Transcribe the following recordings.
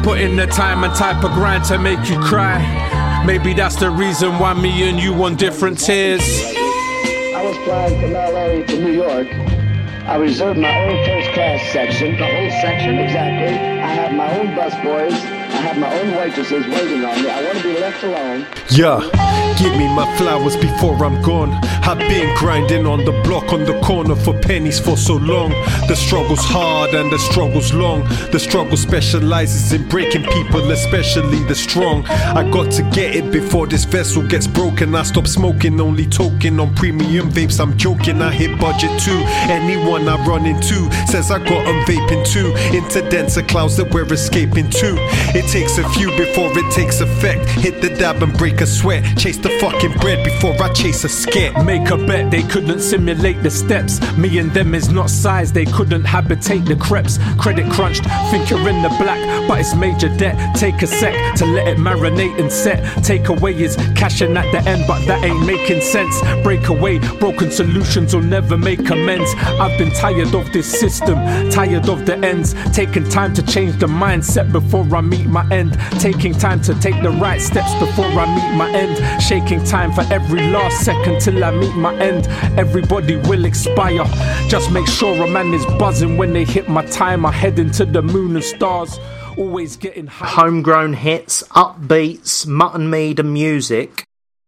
Put in the time and type of grind to make you cry. Maybe that's the reason why me and you on different tiers. I was flying from LA to New York. I reserved my own first class section. The whole section? Exactly. I have my own busboys. I have my own waitresses waiting on me. I want to be left alone. Yeah, give me my flowers before I'm gone. I've been grinding on the block on the corner for pennies for so long. The struggle's hard and the struggle's long. The struggle specializes in breaking people, especially the strong. I got to get it before this vessel gets broken. I stop smoking, only token on premium vapes. I'm joking, I hit budget too. Anyone I run into says I got them vaping too. Into denser clouds that we're escaping to. It takes a few before it takes effect. Hit the dab and break a sweat. Chase the fucking bread before I chase a scat. Make a bet they couldn't simulate the steps. Me and them is not size, they couldn't habitate the crepes. Credit crunched, think you're in the black, but it's major debt. Take a sec to let it marinate and set. Takeaway is cashing at the end, but that ain't making sense. Break away, broken solutions will never make amends. I've been tired of this system, tired of the ends. Taking time to change the mindset before I meet my end. Taking time to take the right steps before I meet my end. Shaking time for every last second till I meet my end. Everybody will expire. Just make sure a man is buzzing when they hit my time. I head into the moon and stars. Always getting high. Homegrown hits, upbeats, mutton mead and music.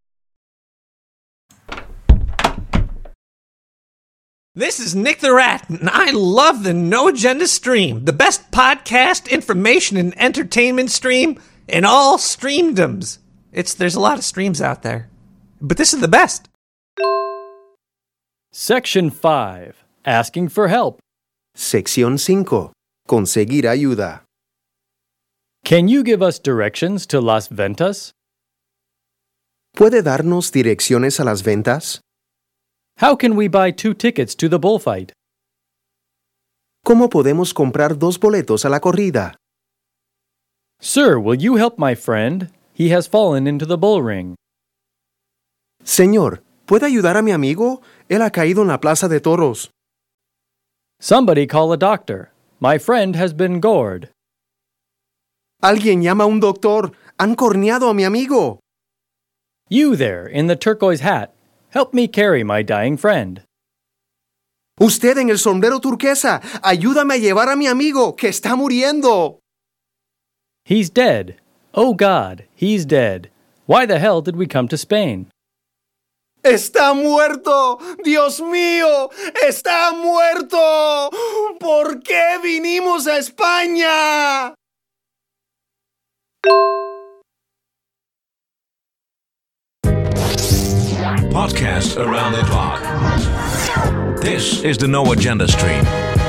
This is Nick the Rat, and I love the No Agenda stream, the best podcast, information, and entertainment stream in all streamdoms. There's a lot of streams out there, but this is the best. Section 5. Asking for help. Sección 5. Conseguir ayuda. Can you give us directions to Las Ventas? ¿Puede darnos direcciones a las ventas? How can we buy 2 tickets to the bullfight? ¿Cómo podemos comprar 2 boletos a la corrida? Sir, will you help my friend? He has fallen into the bull ring. Señor, ¿puede ayudar a mi amigo? Él ha caído en la plaza de toros. Somebody call a doctor. My friend has been gored. Alguien llama a un doctor. Han corneado a mi amigo. You there, in the turquoise hat. Help me carry my dying friend. Usted en el sombrero turquesa, ayúdame a llevar a mi amigo, que está muriendo. He's dead. Oh God, he's dead. Why the hell did we come to Spain? ¡Está muerto! ¡Dios mío! ¡Está muerto! ¿Por qué vinimos a España? Podcast around the clock. This is the No Agenda stream.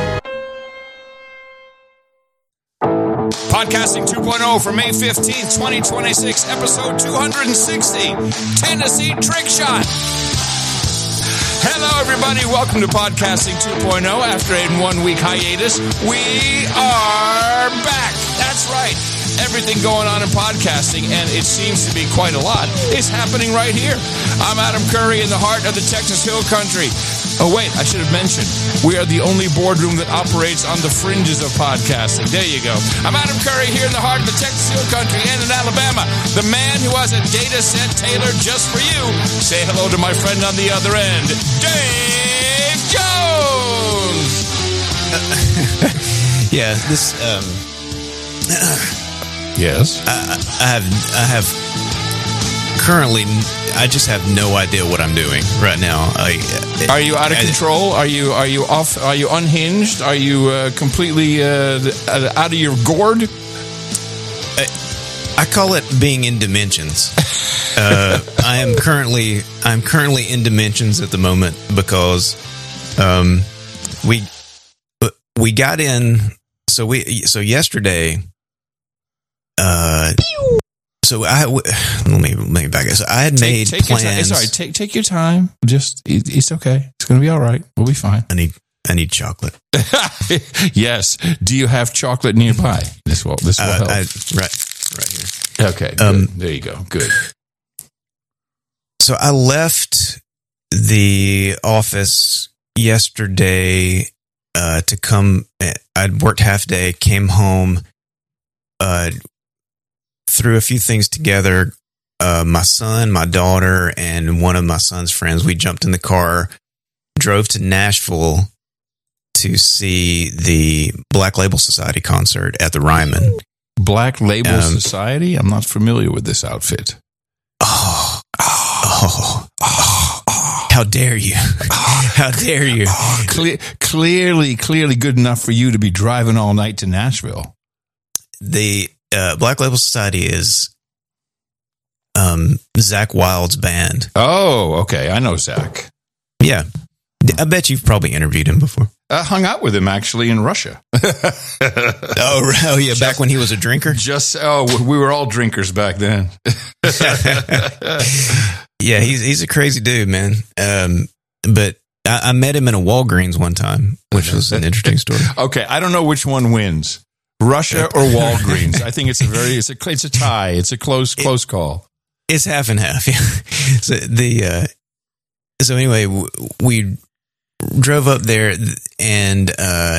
Podcasting 2.0 for May 15th, 2026, episode 260, Tennessee Trick Shot. Hello, everybody. Welcome to Podcasting 2.0. After a 1-week hiatus, we are back. That's right. Everything going on in podcasting, and it seems to be quite a lot, is happening right here. I'm Adam Curry in the heart of the Texas Hill Country. Oh, wait, I should have mentioned, we are the only boardroom that operates on the fringes of podcasting. There you go. I'm Adam Curry here in the heart of the Texas Hill Country and in Alabama, the man who has a data set tailored just for you. Say hello to my friend on the other end, Dave Jones! Yeah, this, Yes? I have currently, I just have no idea what I'm doing right now. Are you out of control? Are you off? Are you unhinged? Are you completely out of your gourd? I call it being in dimensions. I'm currently in dimensions at the moment because we got in. So yesterday. Let me back it. So I had made plans. Sorry, take your time. Just it's okay. It's going to be all right. We'll be fine. I need chocolate. Yes. Do you have chocolate nearby? This will help. Right here. Okay. Good. There you go. Good. So I left the office yesterday to come. I'd worked half day, came home, threw a few things together. My son, my daughter, and one of my son's friends, we jumped in the car, drove to Nashville to see the Black Label Society concert at the Ryman. Black Label Society? I'm not familiar with this outfit. How dare you? How dare you? Clearly good enough for you to be driving all night to Nashville. The Black Label Society is Zach Wilde's band. Oh, okay. I know Zach. Yeah. I bet you've probably interviewed him before. I hung out with him actually in Russia. Oh yeah, back when he was a drinker? We were all drinkers back then. Yeah, he's a crazy dude, man. But I met him in a Walgreens one time, which was an interesting story. Okay, I don't know which one wins, Russia or Walgreens. I think it's a tie. It's a close call. It's half and half. Yeah. So anyway, we drove up there, and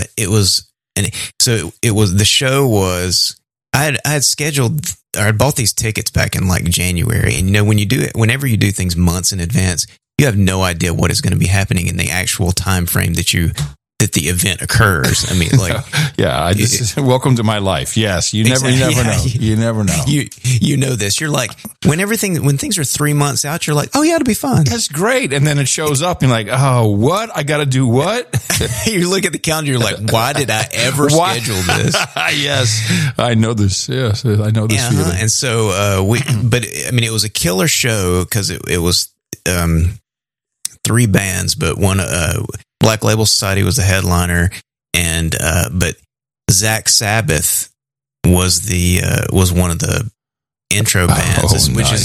the show was. I had scheduled, or I bought these tickets back in like January, and whenever you do things months in advance, you have no idea what is going to be happening in the actual time frame that the event occurs. I mean, like, yeah, welcome to my life. Yes, you never know. You never know. You know this. You're like, when things are 3 months out, you're like, oh yeah, it'll be fun. That's great. And then it shows up, and you're like, oh, what? I got to do what? You look at the calendar, you're like, why did I ever schedule this? Yes, I know this. Yes, I know this feeling. And so but I mean, it was a killer show because it was 3 bands, but one. Black Label Society was the headliner, and but Zach Sabbath was one of the intro bands,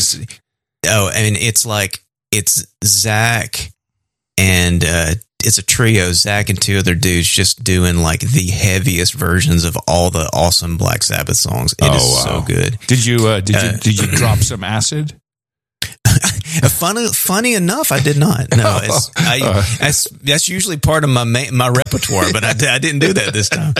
it's Zach and it's a trio, Zach and 2 other dudes just doing like the heaviest versions of all the awesome Black Sabbath songs. It is so good. Did you drop some acid? Funny enough, I did not. No, that's usually part of my repertoire, but I didn't do that this time.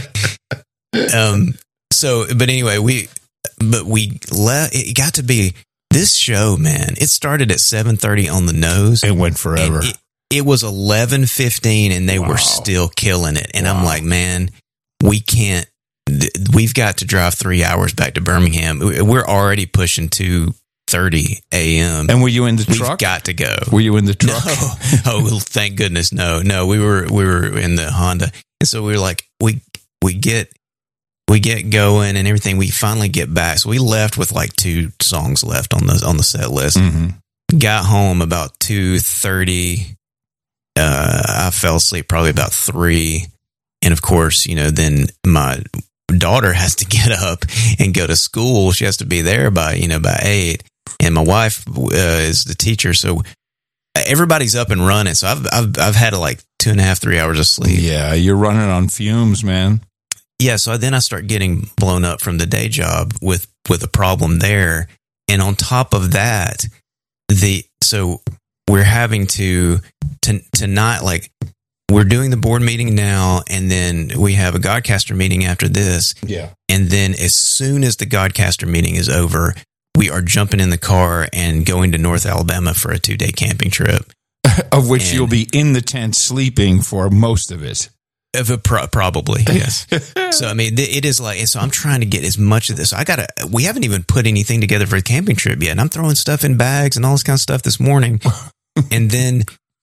But anyway, it got to be this show, man. It started at 7:30 on the nose. It went forever. It was 11:15, and they were still killing it. And I'm like, man, we can't. We've got to drive 3 hours back to Birmingham. We're already pushing 2:30 a.m. And were you in the truck? We've got to go. Were you in the truck? No. Oh, thank goodness, no. We were in the Honda, and so we were like, we get going and everything. We finally get back, so we left with like 2 songs left on the set list. Mm-hmm. Got home about 2:30. I fell asleep probably about 3, and of course, then my daughter has to get up and go to school. She has to be there by 8. And my wife is the teacher, so everybody's up and running. So I've had like 2.5, 3 hours of sleep. Yeah, you're running on fumes, man. Yeah, so then I start getting blown up from the day job with a problem there, and on top of that, so we're having to not like. We're doing the board meeting now, and then we have a Godcaster meeting after this. Yeah. And then as soon as the Godcaster meeting is over, we are jumping in the car and going to North Alabama for a 2-day camping trip. Of which you'll be in the tent sleeping for most of it. Probably, yes. So, I mean, it is like, so I'm trying to get as much of this. We haven't even put anything together for a camping trip yet. And I'm throwing stuff in bags and all this kind of stuff this morning. and then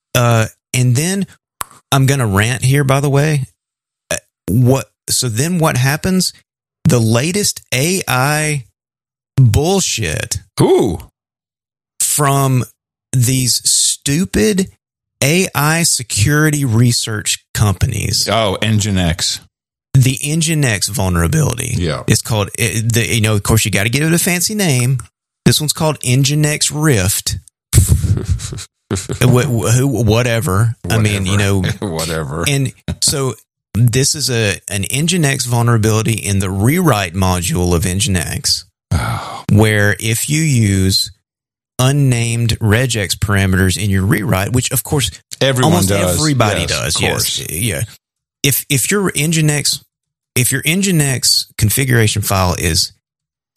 I'm going to rant here, by the way. So then what happens? The latest AI bullshit. Ooh. From these stupid AI security research companies. Oh, Nginx. The Nginx vulnerability. Yeah. It's called, of course, you got to give it a fancy name. This one's called Nginx Rift. Whatever. I mean, whatever. And so this is an Nginx vulnerability in the rewrite module of Nginx, where if you use unnamed regex parameters in your rewrite, which of course everybody does. Yes. Yeah. If your Nginx configuration file is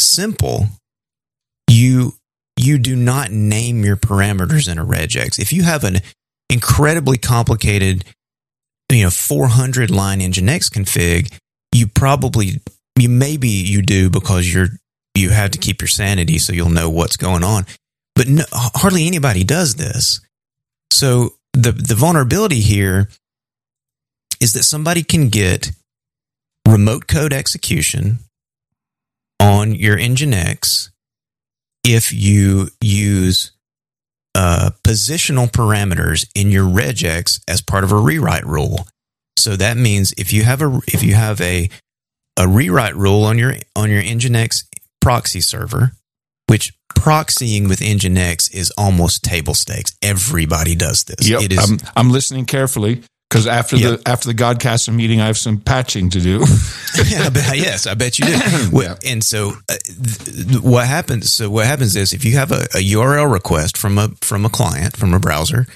simple, you do not name your parameters in a regex. If you have an incredibly complicated, 400 line Nginx config, maybe you do because you have to keep your sanity so you'll know what's going on. But hardly anybody does this. So the vulnerability here is that somebody can get remote code execution on your Nginx if you use positional parameters in your regex as part of a rewrite rule. So that means if you have a rewrite rule on your Nginx proxy server, which proxying with Nginx is almost table stakes. Everybody does this. Yep. It is. I'm listening carefully because after the Godcaster meeting, I have some patching to do. Yes, I bet you do. Well, and so what happens? So what happens is if you have a URL request from a client, from a browser,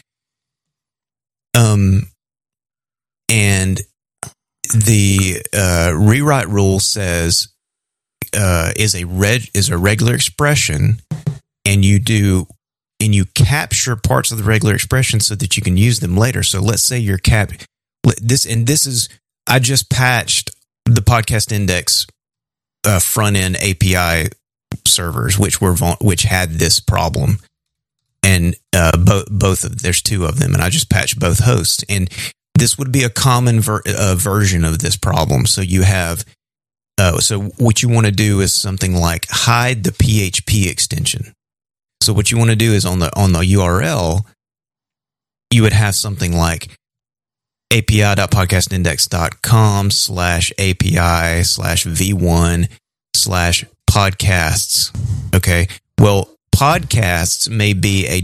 and the rewrite rule says is a regular expression, and you capture parts of the regular expression so that you can use them later. So let's say I just patched the podcast index front end API servers, which had this problem, and there's two of them, and I just patched both hosts, and this would be a common version of this problem. So you have. So what you want to do is something like hide the PHP extension. So what you want to do is on the URL, you would have something like api.podcastindex.com/API/v1/podcasts. Okay. Well, podcasts may be a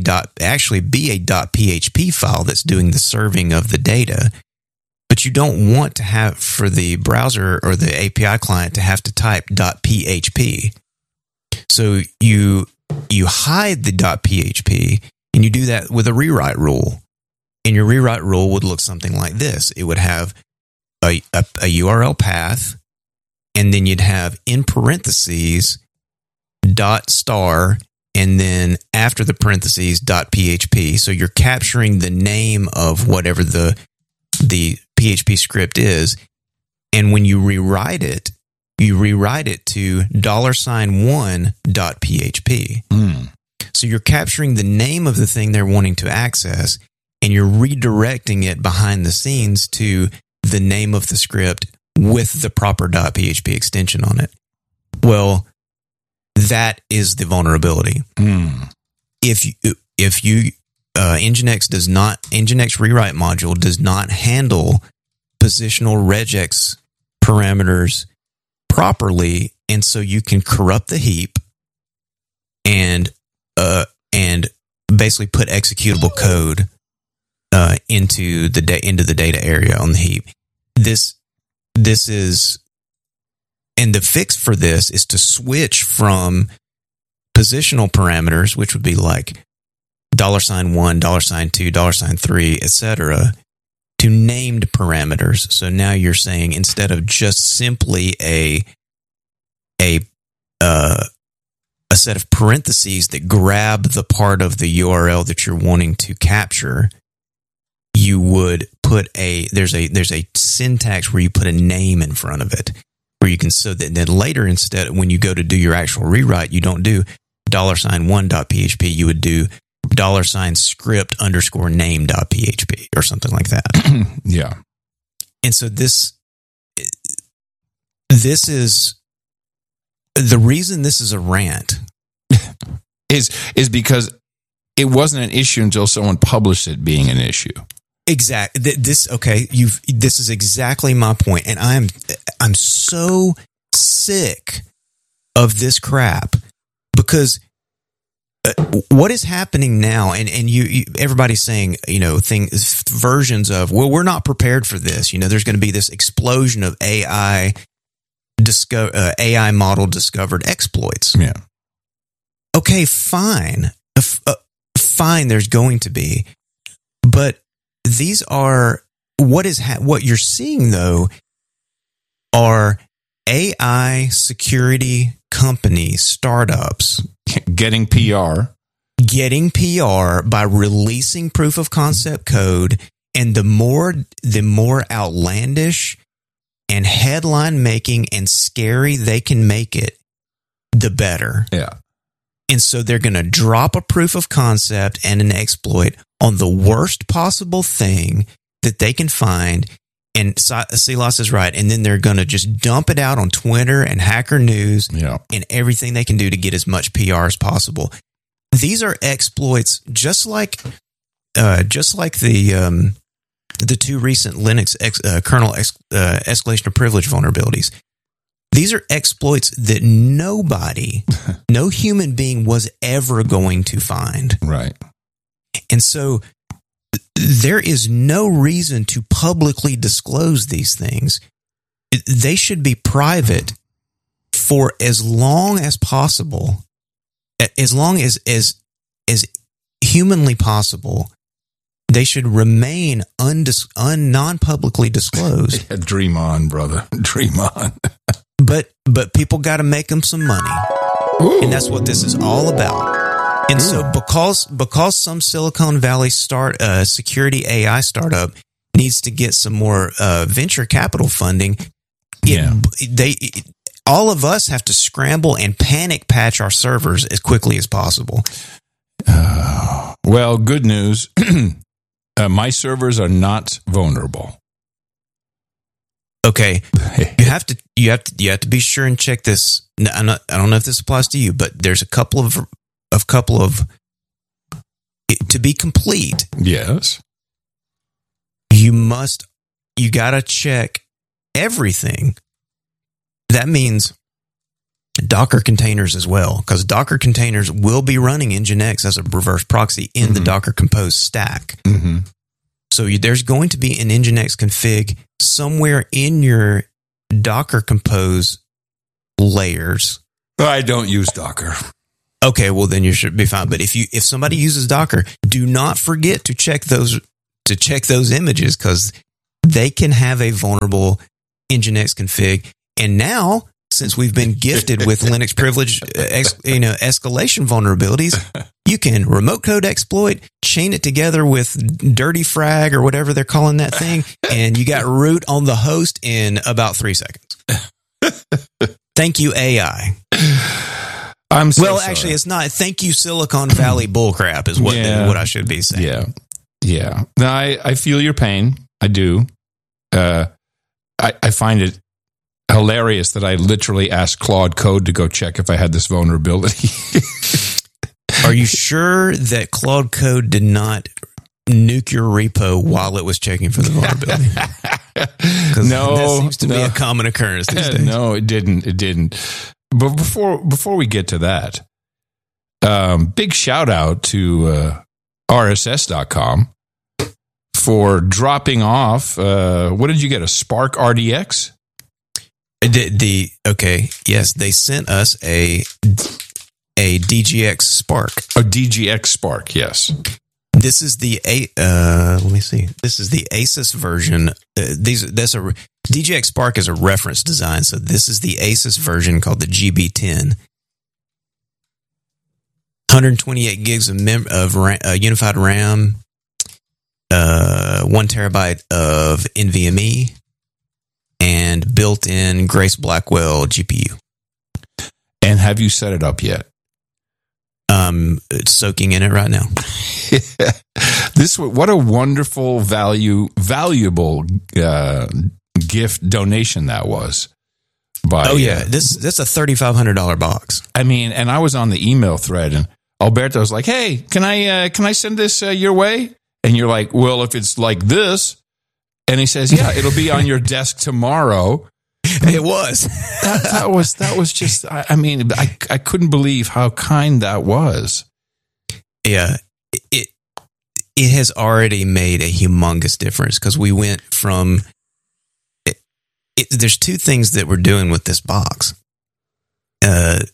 .php file that's doing the serving of the data. But you don't want to have, for the browser or the API client, to have to type .php. So you hide the .php, and you do that with a rewrite rule. And your rewrite rule would look something like this. It would have a URL path, and then you'd have in parentheses .star, and then after the parentheses .php. So you're capturing the name of whatever the PHP script is, and when you rewrite it to $1.php. So you're capturing the name of the thing they're wanting to access, and you're redirecting it behind the scenes to the name of the script with the proper .php extension on it. Well, that is the vulnerability. If you Nginx rewrite module does not handle positional regex parameters properly, and so you can corrupt the heap and basically put executable code into the data area on the heap. This is, and the fix for this is to switch from positional parameters, which would be like $1, $2, $3, etc., to named parameters. So now you're saying, instead of just simply a set of parentheses that grab the part of the URL that you're wanting to capture, you would put there's a syntax where you put a name in front of it, where you can, so that then later, instead, when you go to do your actual rewrite, you don't do $1.php, you would do $script_name.php or something like that. Yeah. And so this is the reason this is a rant is because it wasn't an issue until someone published it being an issue. Exactly. This is exactly my point, and I'm so sick of this crap, because what is happening now, and you everybody's saying, versions of, well, we're not prepared for this. There's going to be this explosion of AI model discovered exploits. Yeah. Okay, fine. Fine, there's going to be. But these are, what you're seeing, though, are AI security companies, startups, getting PR by releasing proof of concept code, and the more outlandish and headline making and scary they can make it, the better. Yeah. And so they're going to drop a proof of concept and an exploit on the worst possible thing that they can find. And Silas is right. And then they're going to just dump it out on Twitter and Hacker News and everything they can do to get as much PR as possible. These are exploits, just like the two recent Linux kernel escalation of privilege vulnerabilities. These are exploits that no human being was ever going to find. Right. And so there is no reason to publicly disclose these things. They should be private for as long as possible, as long as humanly possible. They should remain non-publicly disclosed. Dream on, brother. Dream on. But people got to make them some money. Ooh. And that's what this is all about. And so because some Silicon Valley security AI startup needs to get some more venture capital funding, all of us have to scramble and panic patch our servers as quickly as possible. Well, good news. My servers are not vulnerable. Okay, you have to be sure and check this. I don't know if this applies to you, but there's a couple of to be complete. Yes, you gotta check everything. That means Docker containers as well, because Docker containers will be running Nginx as a reverse proxy in the Docker Compose stack. Mm-hmm. So there's going to be an Nginx config somewhere in your Docker Compose layers. I don't use Docker. Okay, well then you should be fine. But if somebody uses Docker, do not forget to check those images, because they can have a vulnerable Nginx config. And now, since we've been gifted with Linux privilege, escalation vulnerabilities, you can remote code exploit, chain it together with dirty frag or whatever they're calling that thing, and you got root on the host in about 3 seconds. Thank you, AI. I'm so sorry. Actually, it's not. Thank you, Silicon Valley bullcrap is what I should be saying. Yeah. No, I feel your pain. I do. I find it hilarious that I literally asked Claude Code to go check if I had this vulnerability. Are you sure that Claude Code did not nuke your repo while it was checking for the vulnerability? No, that seems to be a common occurrence these days. No, it didn't. But before we get to that, big shout out to RSS.com for dropping off. What did you get? A Spark RDX? Yes, they sent us a DGX Spark. A DGX Spark, yes. This is the let me see. This is the Asus version. DGX Spark is a reference design, so this is the Asus version called the GB10. 128 gigs of unified RAM, 1 terabyte of NVMe, and built-in Grace Blackwell GPU. And have you set it up yet? It's soaking in it right now. What a wonderful valuable gift donation that was. That's a $3,500 box. I mean, and I was on the email thread, and Alberto was like, "Hey, can I send this your way?" And you're like, "Well, if it's like this," and he says, "Yeah, it'll be on your desk tomorrow." It was. that was just. I mean, I couldn't believe how kind that was. Yeah, it has already made a humongous difference, because we went from. There's two things that we're doing with this box. It's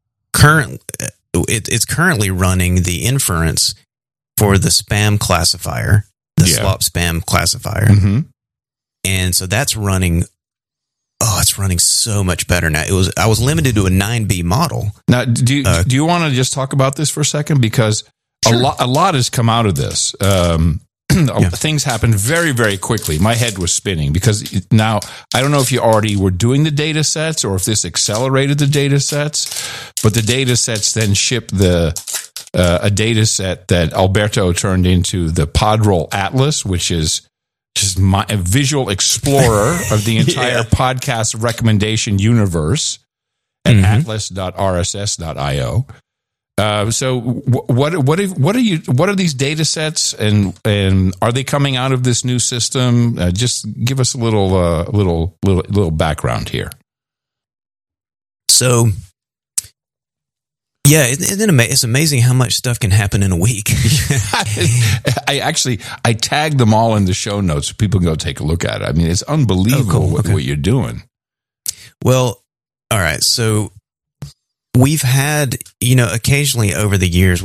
currently running the inference for the spam classifier, the slop spam classifier, mm-hmm. and so that's running oh, it's running so much better now. I was limited to a 9B model. Now, do you want to just talk about this for a second? Because a lot has come out of this. Things happened very, very quickly. My head was spinning because now I don't know if you already were doing the data sets or if this accelerated the data sets, but the data sets then shipped a data set that Alberto turned into the Podroll Atlas, which is just a visual explorer of the entire podcast recommendation universe at atlas.rss.io. So what are these data sets and are they coming out of this new system? Just give us a little background here. So, yeah, it's amazing how much stuff can happen in a week. I tagged them all in the show notes so people can go take a look at it. I mean, it's unbelievable what you're doing. Well, all right. So we've had, occasionally over the years,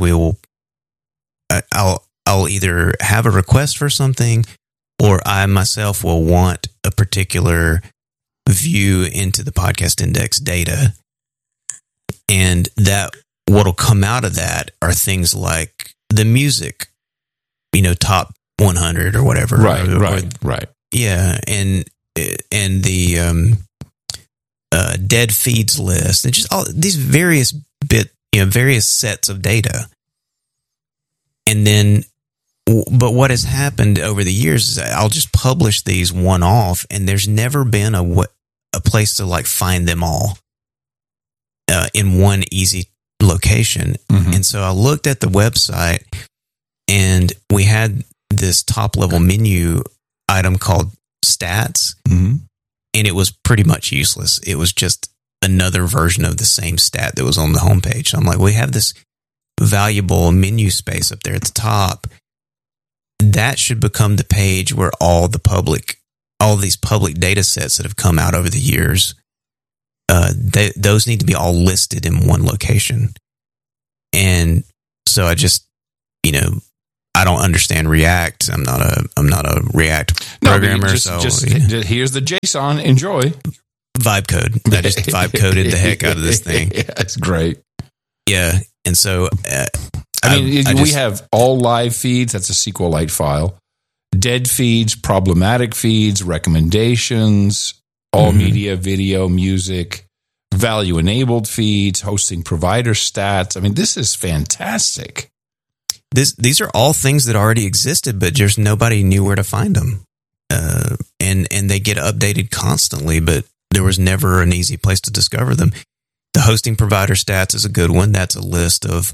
I'll either have a request for something or I myself will want a particular view into the podcast index data. And what'll come out of that are things like the music, top 100 or whatever. Right. Yeah. And the, dead feeds list and just all these various sets of data. And then, but what has happened over the years is I'll just publish these one off and there's never been a place to like find them all in one easy location. Mm-hmm. And so I looked at the website and we had this top level menu item called stats. Mm-hmm. And it was pretty much useless. It was just another version of the same stat that was on the homepage. So I'm like, we have this valuable menu space up there at the top. That should become the page where all these public data sets that have come out over the years, those need to be all listed in one location. And so I just, I don't understand React. I'm not a React programmer. Here's the JSON. Enjoy. Vibe code. I just vibe coded the heck out of this thing. Yeah, it's great. Yeah, and so we have all live feeds. That's a SQLite file. Dead feeds, problematic feeds, recommendations, all media, video, music, value enabled feeds, hosting provider stats. I mean, this is fantastic. These are all things that already existed, but just nobody knew where to find them. And they get updated constantly, but there was never an easy place to discover them. The hosting provider stats is a good one. That's a list of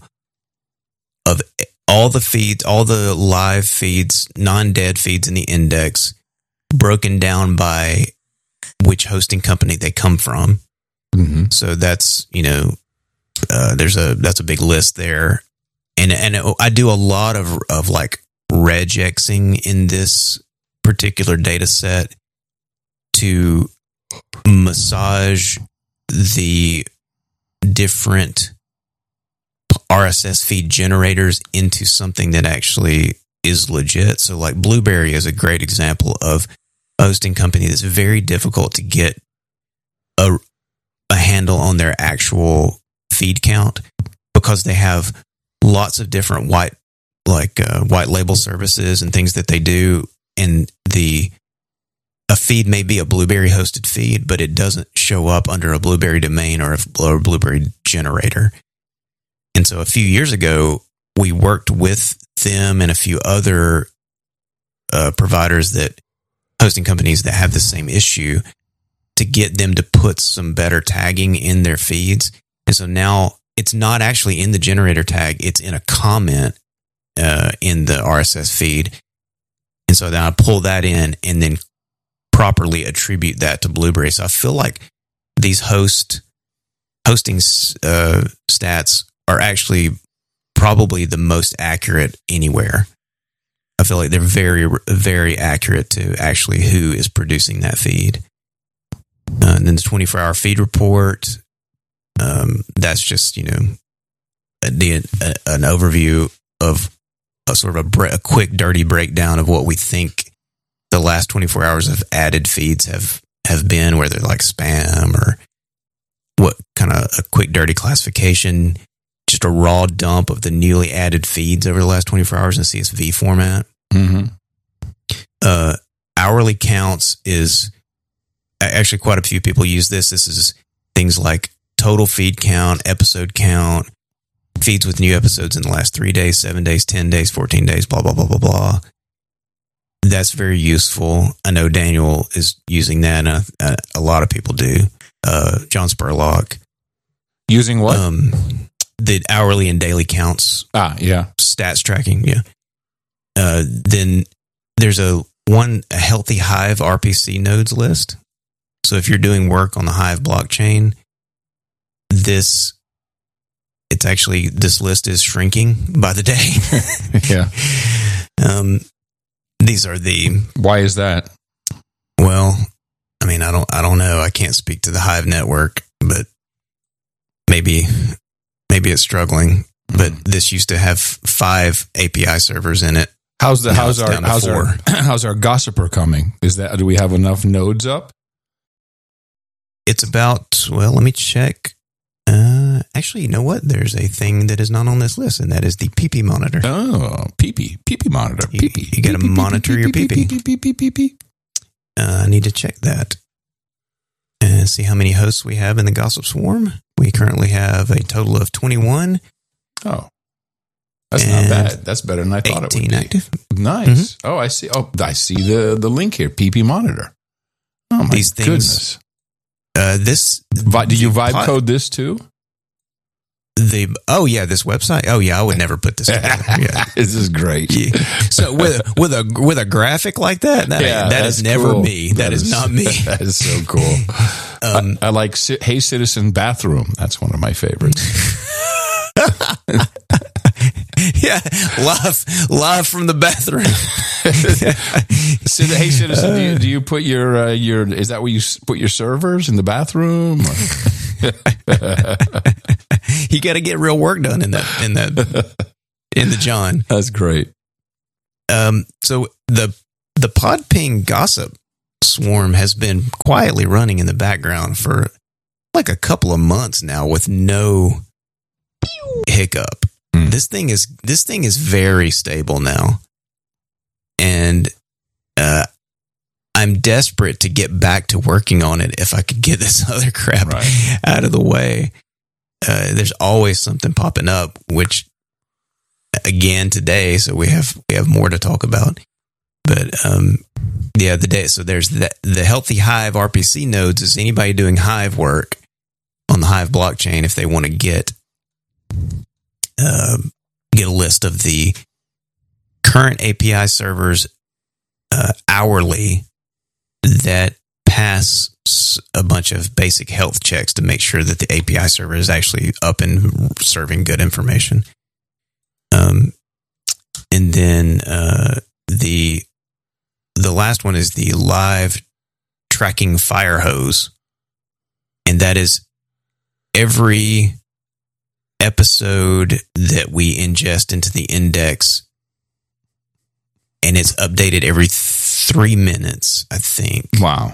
all the feeds, all the live feeds, non-dead feeds in the index, broken down by which hosting company they come from. Mm-hmm. So that's, that's a big list there. And I do a lot of like regexing in this particular data set to massage the different RSS feed generators into something that actually is legit. So like Blueberry is a great example of a hosting company that's very difficult to get a handle on their actual feed count because they have lots of different white label services and things that they do. And a feed may be a Blueberry hosted feed, but it doesn't show up under a Blueberry domain or a Blueberry generator. And so a few years ago, we worked with them and a few other providers hosting companies that have the same issue to get them to put some better tagging in their feeds. And so now it's not actually in the generator tag. It's in a comment in the RSS feed. And so then I pull that in and then properly attribute that to Blueberry. So I feel like these hosting stats are actually probably the most accurate anywhere. I feel like they're very, very accurate to actually who is producing that feed. And then the 24-hour feed report, that's just, an overview of a sort of a quick, dirty breakdown of what we think the last 24 hours of added feeds have have been, whether like spam or what kind of a quick dirty classification, just a raw dump of the newly added feeds over the last 24 hours in CSV format. Mm-hmm. Hourly counts is actually quite a few people use this. This is things like total feed count, episode count, feeds with new episodes in the last 3 days, 7 days, 10 days, 14 days, blah, blah, blah, blah, blah. That's very useful. I know Daniel is using that, and a lot of people do. John Spurlock. Using what? The hourly and daily counts. Yeah. Stats tracking, yeah. Then there's a Healthy Hive RPC nodes list. So if you're doing work on the Hive blockchain, this list is shrinking by the day. Yeah. These are the. Why is that? Well, I mean, I don't know. I can't speak to the Hive network, but maybe it's struggling. But this used to have 5 API servers in it. How's our Gossiper coming? Do we have enough nodes up? It's about, well, let me check. Actually, you know what? There's a thing that is not on this list, and that is the PP monitor. Oh, PP monitor. You got to monitor your PP. I need to check that and see how many hosts we have in the Gossip Swarm. We currently have a total of 21. Oh, that's not bad. That's better than I thought it would be. Active. Nice. Mm-hmm. Oh, I see. Oh, I see the link here. PP monitor. Oh my goodness. Do you vibe code this too? This website. Oh yeah, I would never put this together. Yeah. This is great. Yeah. So with a graphic like that, that is never cool. Me. That is not me. That is so cool. I like Hey Citizen Bathroom. That's one of my favorites. Yeah, live from the bathroom. Hey Citizen, do you put your is that where you put your servers in the bathroom? You got to get real work done in the John. That's great. So the Podping Gossip Swarm has been quietly running in the background for like a couple of months now with no hiccup. This thing is very stable now, and I'm desperate to get back to working on it. If I could get this other crap out of the way, there's always something popping up. Which, again, today, so we have more to talk about. But so there's the Healthy Hive RPC nodes. Is anybody doing Hive work on the Hive blockchain if they want to get a list of the current API servers hourly that pass a bunch of basic health checks to make sure that the API server is actually up and serving good information. And then the last one is the live tracking fire hose, and that is every episode that we ingest into the index, and it's updated every 3 minutes, I think. Wow.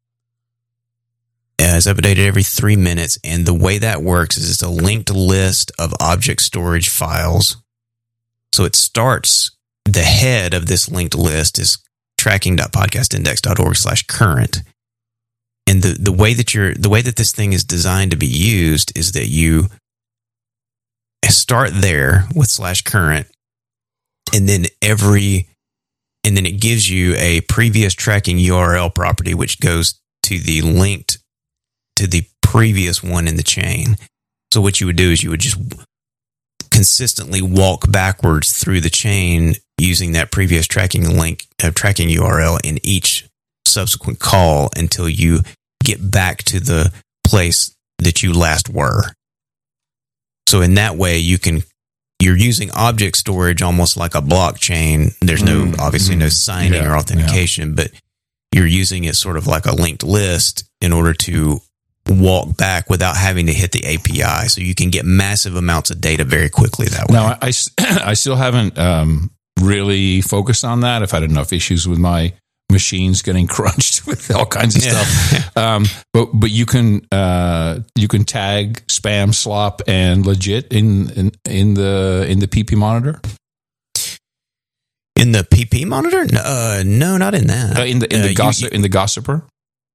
It's updated every 3 minutes, and the way that works is it's a linked list of object storage files. So it starts, the head of this linked list is tracking.podcastindex.org/current. And the way that this thing is designed to be used is that you start there with /current, and then it gives you a previous tracking URL property, which goes to the linked to the previous one in the chain. So what you would do is you would just consistently walk backwards through the chain using that previous tracking URL in each subsequent call until you get back to the place that you last were. So in that way, you're using object storage almost like a blockchain. There's obviously no signing or authentication, but you're using it sort of like a linked list in order to walk back without having to hit the API. So you can get massive amounts of data very quickly that way. Now, I still haven't really focused on that. I've had enough issues with my machines getting crunched with all kinds of stuff. But you can tag spam, slop, and legit in the PP monitor. In the PP monitor? No, not in that. In the Gossiper.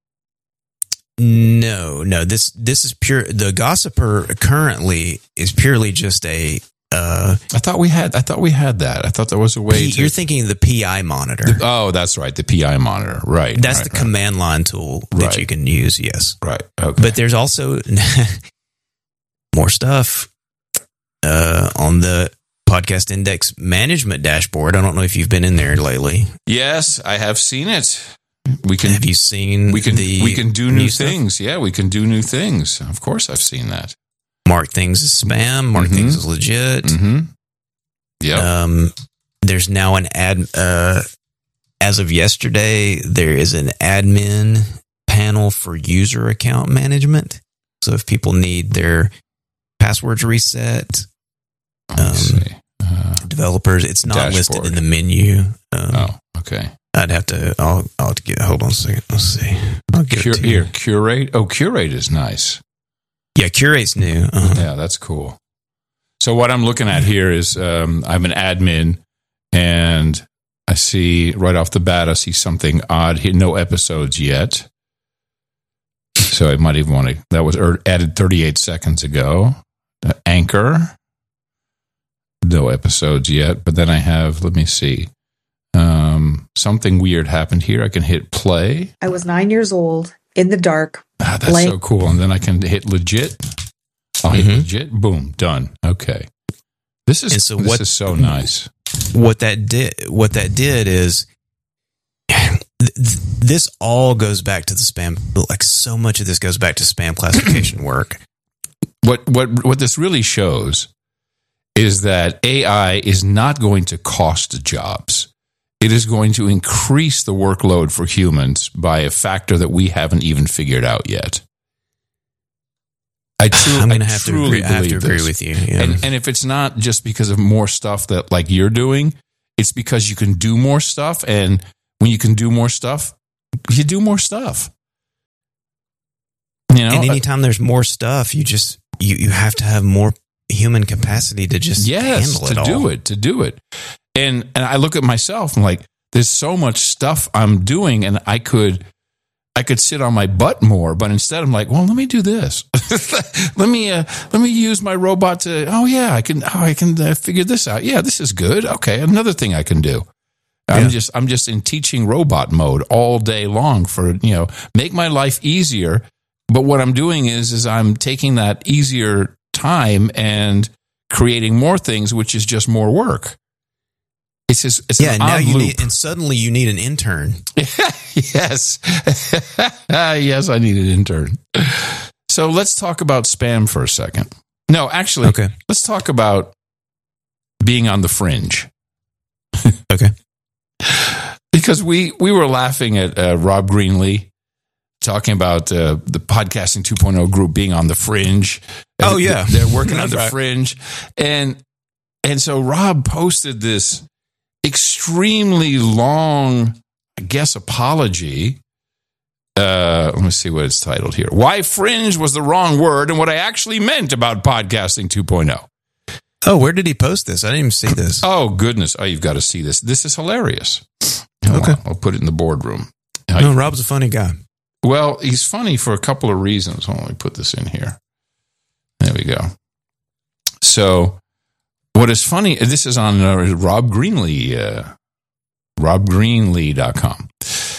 No. This is pure. The Gossiper currently is purely just a. I thought we had that. I thought there was a way. You're thinking of the PI monitor. That's right, the PI monitor. Right. That's the command line tool that you can use. Yes. Right. Okay. But there's also more stuff on the Podcast Index management dashboard. I don't know if you've been in there lately. Yes, I have seen it. Have you seen? We can do new things. Stuff? Yeah, we can do new things. Of course, I've seen that. Mark things as spam. Mark things as legit. Mm-hmm. Yeah. There's now an as of yesterday, there is an admin panel for user account management. So if people need their passwords reset, developers, it's not dashboard. listed in the menu. Okay. I'd have to. I'll get. Hold on a second. Let's see. I'll get it to here. Curate. Oh, Curate is nice. Yeah, Curate's new. Yeah, that's cool. So what I'm looking at here is I'm an admin, and I see right off the bat, I see something odd here. No episodes yet. So I might even want to. That was added 38 seconds ago. Anchor. No episodes yet, but then I have. Let me see. Something weird happened here. I can hit play. I was 9 years old, in the dark. That's so cool. And then I can hit legit. I'll hit legit. Boom. Done. Okay. This is so nice. What that did is this all goes back to the spam. Like so much of this goes back to spam classification work. What this really shows is that AI is not going to cost jobs. It is going to increase the workload for humans by a factor that we haven't even figured out yet. I'm going to have to agree with you. Yeah. And if it's not just because of more stuff that like you're doing, it's because you can do more stuff. And when you can do more stuff, you do more stuff. You know, and anytime there's more stuff, you just you have to have more human capacity to just handle it all. To do it. And I look at myself, I'm like, there's so much stuff I'm doing, and I could sit on my butt more, but instead I'm like, well, let me do this. let me use my robot to. I can figure this out. Yeah, this is good. Okay, another thing I can do. I'm just in teaching robot mode all day long for make my life easier. But what I'm doing is I'm taking that easier time and creating more things, which is just more work. It's an now odd you loop. need, and suddenly you need an intern. Yes. Yes, I need an intern. So let's talk about spam for a second. No, actually, let's talk about being on the fringe. Okay. Because we were laughing at Rob Greenlee talking about the Podcasting 2.0 group being on the fringe. Oh, yeah. They're working on the fringe. And so Rob posted this extremely long, I guess, apology. Let me see what it's titled here. Why fringe was the wrong word and what I actually meant about Podcasting 2.0. Oh, where did he post this? I didn't even see this. Oh, goodness. Oh, you've got to see this. This is hilarious. Okay. I'll put it in the boardroom. No, Rob's a funny guy. Well, he's funny for a couple of reasons. Let me put this in here. There we go. So, what is funny, this is on Rob Greenlee, robgreenlee.com.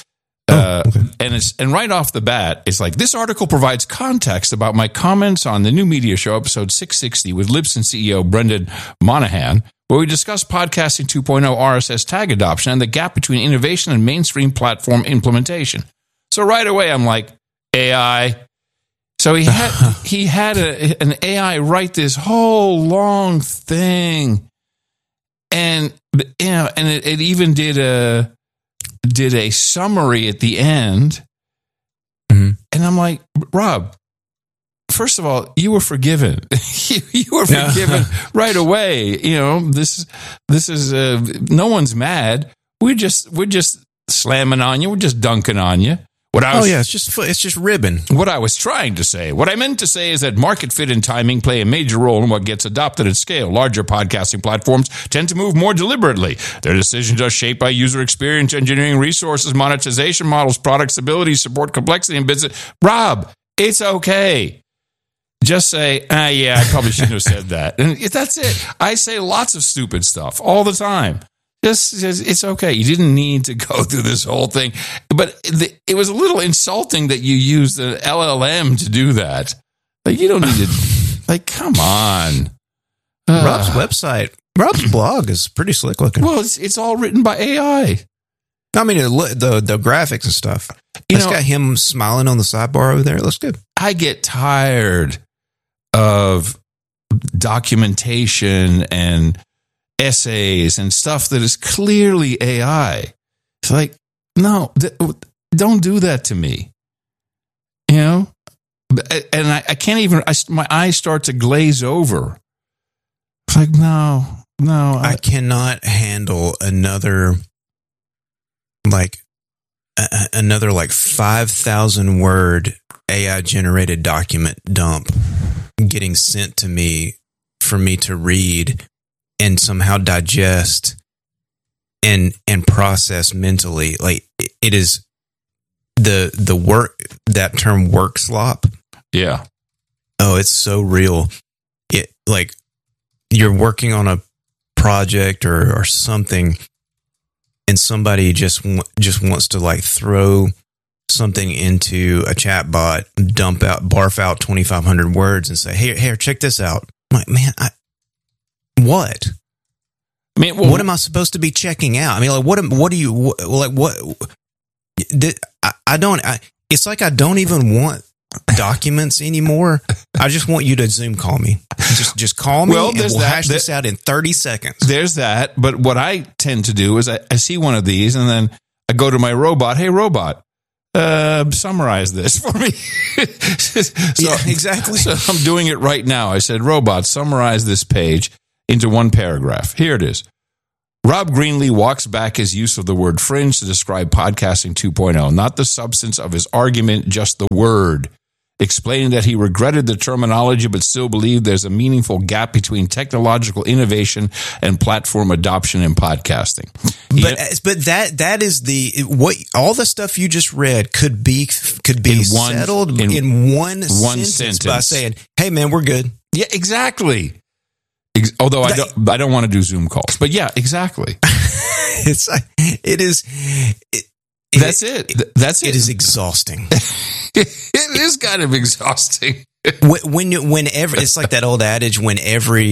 And right off the bat, it's like, this article provides context about my comments on the New Media Show, episode 660, with Libsyn CEO Brendan Monahan, where we discuss Podcasting 2.0 RSS tag adoption and the gap between innovation and mainstream platform implementation. So right away, I'm like, AI. So he had an AI write this whole long thing, and it even did a summary at the end. Mm-hmm. And I'm like, Rob, first of all, you were forgiven. you were forgiven right away. This is no one's mad. We're just slamming on you. We're just dunking on you. It's just ribbon. What I was trying to say, what I meant to say is that market fit and timing play a major role in what gets adopted at scale. Larger podcasting platforms tend to move more deliberately. Their decisions are shaped by user experience, engineering resources, monetization models, product stability, support complexity, and business. Rob, it's okay. Just say, I probably shouldn't have said that. And that's it. I say lots of stupid stuff all the time. Just it's okay. You didn't need to go through this whole thing. But it was a little insulting that you used the LLM to do that. Like, you don't need to, like, come on. Rob's blog is pretty slick looking. Well, it's all written by AI. I mean, the graphics and stuff. It's got him smiling on the sidebar over there. It looks good. I get tired of documentation and essays and stuff that is clearly AI. It's like, no, don't do that to me. You know? And I can't even, my eyes start to glaze over. It's like, no. I cannot handle another 5,000 word AI generated document dump getting sent to me for me to read and somehow digest and process mentally. Like, it is the work, that term work slop. Yeah. Oh, it's so real. It, like, you're working on a project or something, and somebody just wants to, like, throw something into a chat bot, barf out 2,500 words and say, here, check this out. I'm like, man, what? I mean, what am I supposed to be checking out? I mean, like, what do you, like, what? It's like I don't even want documents anymore. I just want you to Zoom call me. Just call me, and we'll hash this out in 30 seconds. There's that. But what I tend to do is I see one of these, and then I go to my robot. Hey, robot, summarize this for me. Exactly. So I'm doing it right now. I said, robot, summarize this page into one paragraph. Here it is. Rob Greenlee walks back his use of the word fringe to describe podcasting 2.0, not the substance of his argument, just the word, explaining that he regretted the terminology but still believed there's a meaningful gap between technological innovation and platform adoption in podcasting. But that is what all the stuff you just read could be settled in one sentence by saying, "Hey, man, we're good." Yeah, exactly. Although I don't want to do Zoom calls, but yeah, exactly. That's it. It is exhausting. It is kind of exhausting. Whenever it's like that old adage, when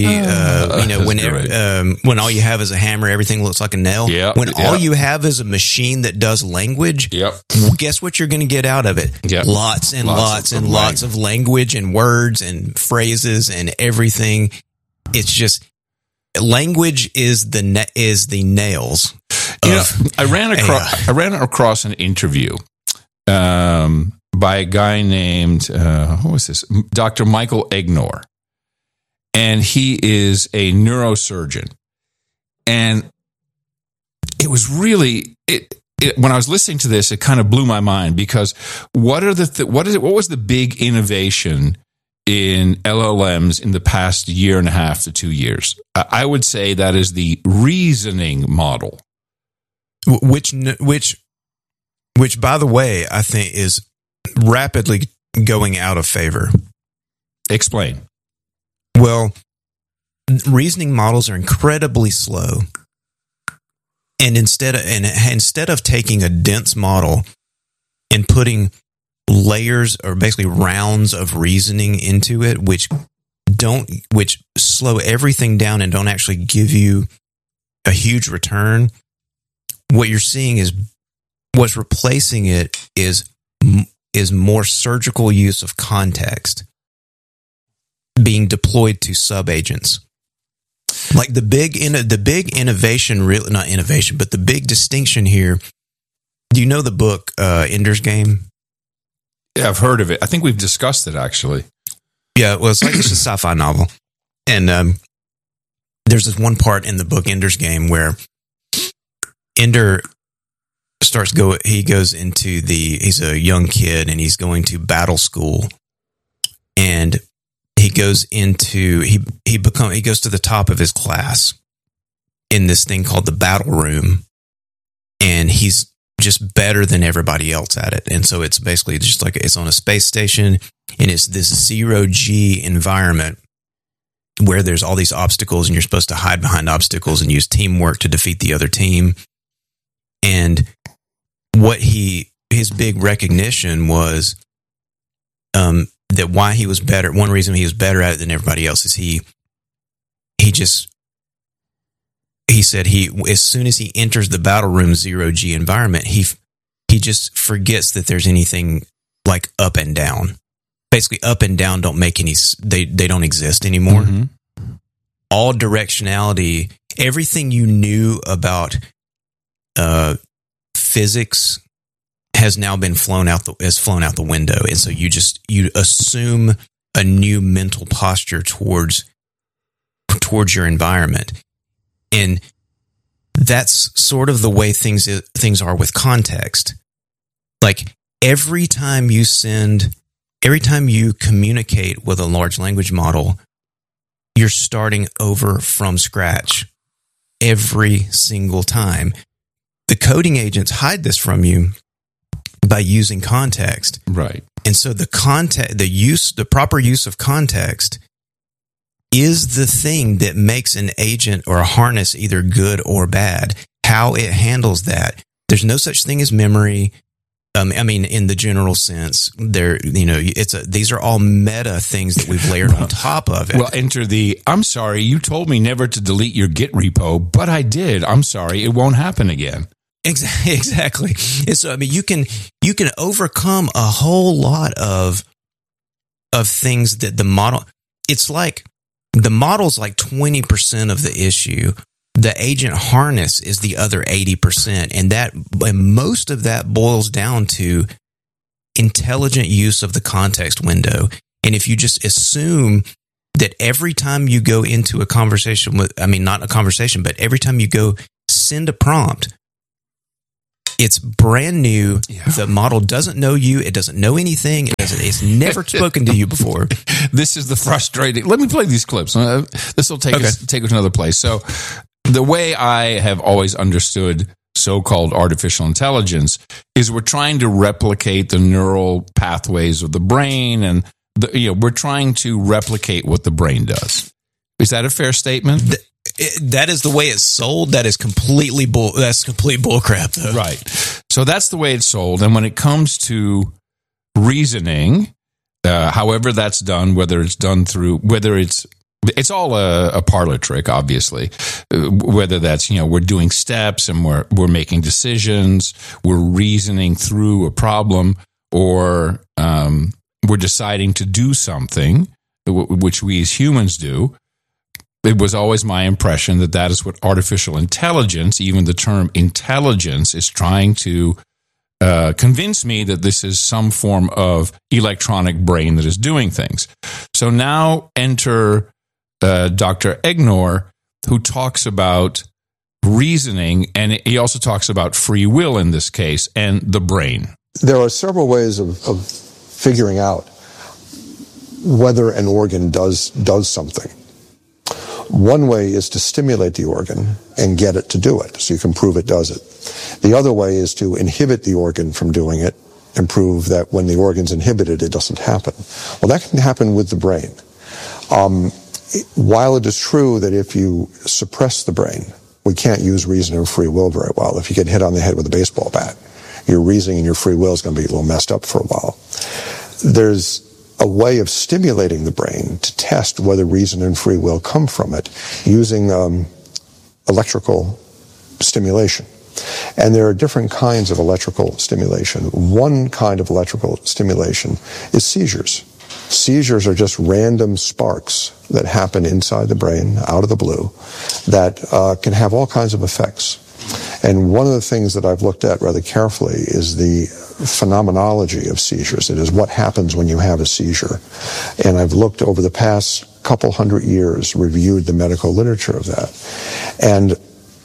all you have is a hammer, everything looks like a nail. Yep, all you have is a machine that does language. Yep. Guess what you're going to get out of it? Yep. Lots of language and words and phrases and everything. It's just language is the nails. I ran across an interview by a guy named who was this? Dr. Michael Egnor, and he is a neurosurgeon. And it was really when I was listening to this, it kind of blew my mind, because what was the big innovation in LLMs in the past year and a half to 2 years? I would say that is the reasoning model, which by the way, I think is rapidly going out of favor. Explain. Well, reasoning models are incredibly slow, and instead of taking a dense model and putting layers or basically rounds of reasoning into it, which slow everything down and don't actually give you a huge return, what you're seeing is what's replacing it is more surgical use of context being deployed to subagents. Like the big innovation, really not innovation, but the big distinction here. Do you know the book Ender's Game? Yeah, I've heard of it. I think we've discussed it, actually. Yeah, well, it's a sci-fi novel. And there's this one part in the book Ender's Game where Ender goes into he's a young kid and he's going to battle school, and he goes into he goes to the top of his class in this thing called the battle room, and he's just better than everybody else at it. And so it's basically just like it's on a space station, and it's this 0G environment where there's all these obstacles and you're supposed to hide behind obstacles and use teamwork to defeat the other team. And his big recognition was that why he was better. One reason he was better at it than everybody else is he said as soon as he enters the battle room 0G environment, he just forgets that there's anything like up and down. Basically, up and down don't make any. They don't exist anymore. Mm-hmm. All directionality, everything you knew about physics has now been flown out the window, and so you assume a new mental posture towards your environment. And that's sort of the way things are with context. Like every time you communicate with a large language model, you're starting over from scratch every single time. The coding agents hide this from you by using context. Right. And so the proper use of context is the thing that makes an agent or a harness either good or bad. How it handles that. There's no such thing as memory. I mean, in the general sense, these are all meta things that we've layered on top of it. Well, enter I'm sorry, you told me never to delete your Git repo, but I did. I'm sorry, it won't happen again. Exactly. And so, I mean, you can overcome a whole lot of things that the model. It's like the model's like 20% of the issue. The agent harness is the other 80%, and most of that boils down to intelligent use of the context window. And if you just assume that every time you go into a conversation not a conversation, but every time you go send a prompt, it's brand new. Yeah. The model doesn't know you. It doesn't know anything. It's never spoken to you before. This is the frustrating. Let me play these clips. This will take us to another place. So the way I have always understood so-called artificial intelligence is we're trying to replicate the neural pathways of the brain, and we're trying to replicate what the brain does. Is that a fair statement? That is the way it's sold. That is complete bullcrap, though. Right. So that's the way it's sold. And when it comes to reasoning, however that's done, whether it's all a parlor trick, obviously. Whether that's, we're doing steps and we're making decisions, we're reasoning through a problem, or we're deciding to do something, which we as humans do. It was always my impression that is what artificial intelligence, even the term intelligence, is trying to convince me that this is some form of electronic brain that is doing things. So now enter Dr. Egnor, who talks about reasoning, and he also talks about free will in this case, and the brain. There are several ways of figuring out whether an organ does something. One way is to stimulate the organ and get it to do it, so you can prove it does it. The other way is to inhibit the organ from doing it and prove that when the organ's inhibited, it doesn't happen. Well, that can happen with the brain. While it is true that if you suppress the brain, we can't use reason and free will very well. If you get hit on the head with a baseball bat, your reasoning and your free will is going to be a little messed up for a while. There's a way of stimulating the brain to test whether reason and free will come from it using electrical stimulation. And there are different kinds of electrical stimulation. One kind of electrical stimulation is seizures. Seizures are just random sparks that happen inside the brain, out of the blue, that can have all kinds of effects. And one of the things that I've looked at rather carefully is the phenomenology of seizures. It is what happens when you have a seizure. And I've looked over the past couple hundred years, reviewed the medical literature of that. And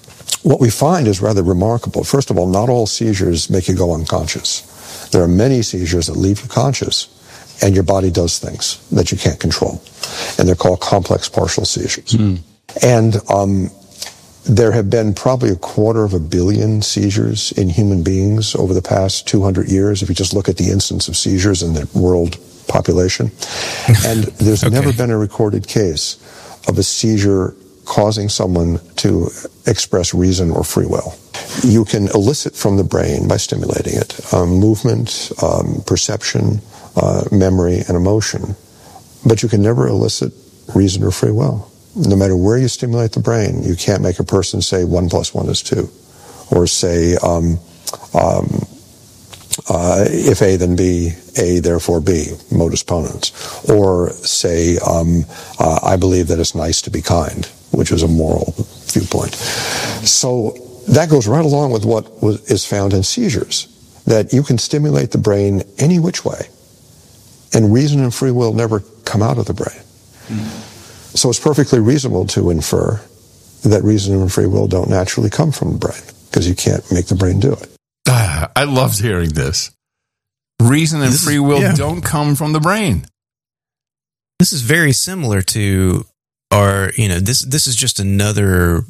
what we find is rather remarkable. First of all, not all seizures make you go unconscious. There are many seizures that leave you conscious, and your body does things that you can't control. And they're called complex partial seizures. And there have been probably 250 million seizures in human beings over the past 200 years, if you just look at the incidence of seizures in the world population. And there's never been a recorded case of a seizure causing someone to express reason or free will. You can elicit from the brain, by stimulating it, movement, perception, memory, and emotion. But you can never elicit reason or free will. No matter where you stimulate the brain, you can't make a person say 1 + 1 is 2. Or say, if A, then B, A, therefore B, modus ponens. Or say, I believe that it's nice to be kind, which is a moral viewpoint. So that goes right along with what is found in seizures, that you can stimulate the brain any which way, and reason and free will never come out of the brain. So it's perfectly reasonable to infer that reason and free will don't naturally come from the brain, because you can't make the brain do it. I loved hearing this. Reason and free will don't come from the brain. This is very similar to our, this is just another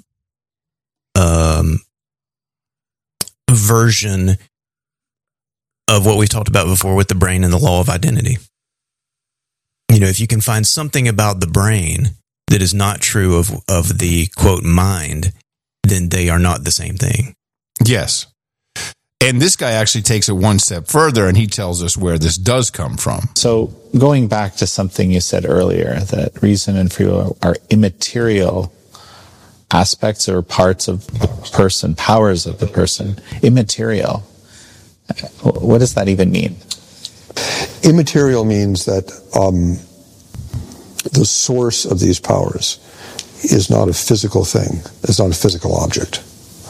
version of what we talked about before with the brain and the law of identity. If you can find something about the brain that is not true of the, quote, mind, then they are not the same thing. Yes. And this guy actually takes it one step further, and he tells us where this does come from. So going back to something you said earlier, that reason and free will are immaterial aspects or parts of the person, powers of the person, immaterial. What does that even mean? Immaterial means that the source of these powers is not a physical thing. It's not a physical object.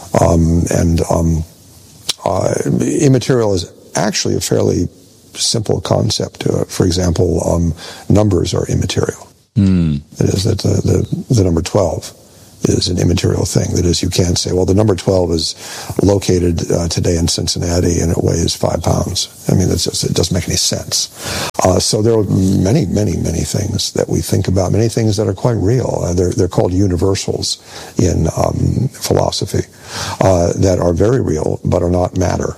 Immaterial is actually a fairly simple concept. For example, numbers are immaterial. That is, that the number 12 is an immaterial thing. That is, you can't say, well, the number 12 is located today in Cincinnati and it weighs 5 pounds. I mean, it doesn't make any sense. So there are many, many, many things that we think about, many things that are quite real. They're called universals in philosophy, that are very real but are not matter.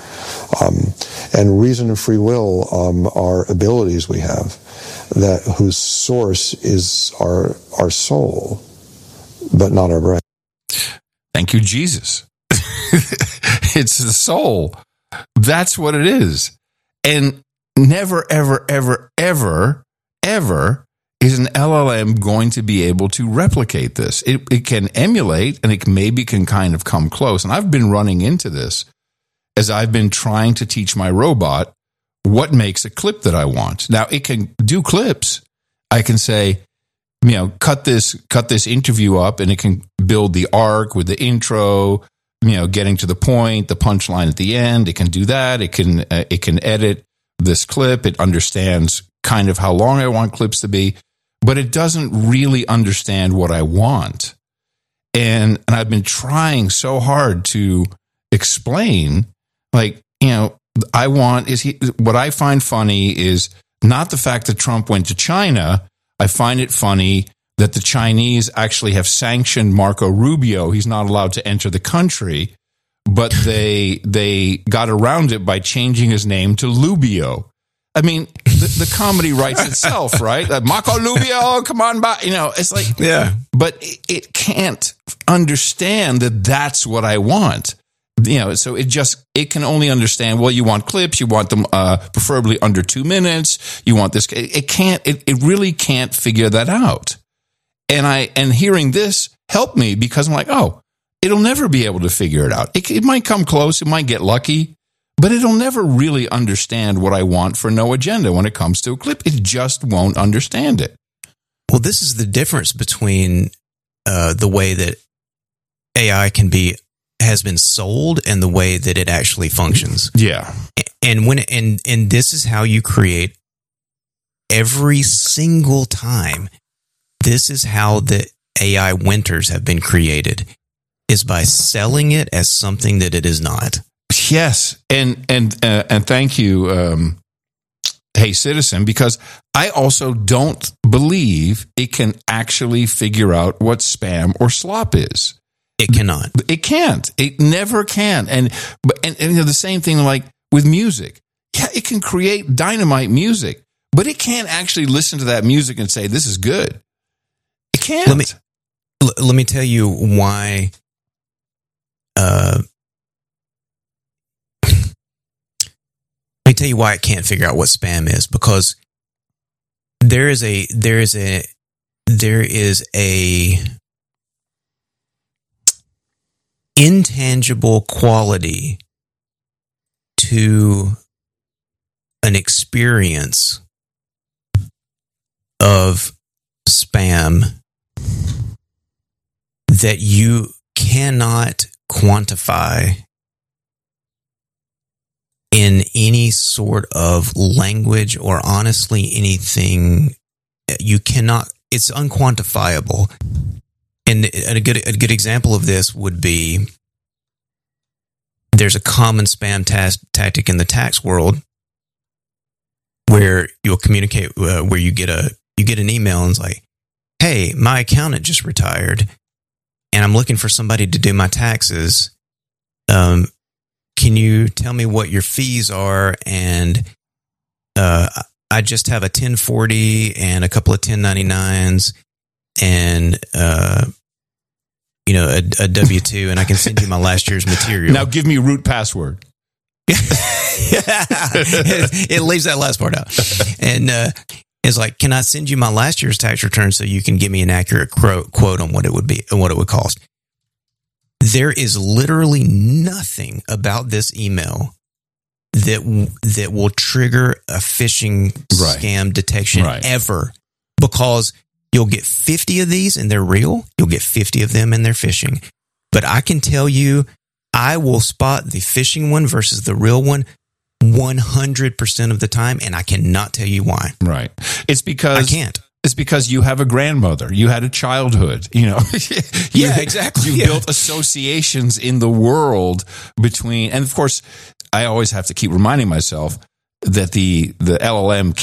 And reason and free will are abilities we have whose source is our soul, but not our brain. Thank you, Jesus. It's the soul. That's what it is. And never, ever, ever, ever, ever is an LLM going to be able to replicate this. It can emulate, and it maybe can kind of come close. And I've been running into this as I've been trying to teach my robot what makes a clip that I want. Now, it can do clips. I can say, cut this interview up, and it can build the arc with the intro, getting to the point, the punchline at the end. It can do that. It can edit this clip. It understands kind of how long I want clips to be, but it doesn't really understand what I want. And I've been trying so hard to explain, what I find funny is not the fact that Trump went to China. I find it funny that the Chinese actually have sanctioned Marco Rubio. He's not allowed to enter the country, but they got around it by changing his name to Lubio. I mean, the comedy writes itself, right? Marco Rubio, come on by. It's like, yeah. But it can't understand that that's what I want. So it can only understand, well, you want clips, you want them preferably under 2 minutes, you want this. It really can't figure that out. And hearing this helped me, because I'm like, oh, it'll never be able to figure it out. It might come close, it might get lucky, but it'll never really understand what I want for No Agenda when it comes to a clip. It just won't understand it. Well, this is the difference between the way that AI has been sold and the way that it actually functions. Yeah. And this is how you create every single time. This is how the AI winters have been created. is by selling it as something that it is not. Yes, and thank you, Hey Citizen, because I also don't believe it can actually figure out what spam or slop is. It cannot. It can't. It never can. And the same thing like with music. Yeah, it can create dynamite music, but it can't actually listen to that music and say this is good. It can't. Let me tell you why. Let me tell you why it can't figure out what spam is, because there is a intangible quality to an experience of spam that you cannot quantify in any sort of language, or honestly anything. You cannot, it's unquantifiable. And a good example of this would be, there's a common spam tactic in the tax world where you'll communicate, where you get an email and it's like, hey, my accountant just retired and I'm looking for somebody to do my taxes. Can you tell me what your fees are? And I just have a 1040 and a couple of 1099s and a W-2, and I can send you my last year's material. Now give me root password. It leaves that last part out. And it's like, can I send you my last year's tax return so you can give me an accurate quote on what it would be and what it would cost? There is literally nothing about this email that will trigger a phishing scam detection ever, because you'll get 50 of these and they're real. You'll get 50 of them and they're phishing. But I can tell you, I will spot the phishing one versus the real one 100% of the time, and I cannot tell you why. Right. It's because I can't. It's because you have a grandmother. You had a childhood, exactly. You built associations in the world between, and of course, I always have to keep reminding myself that the LLM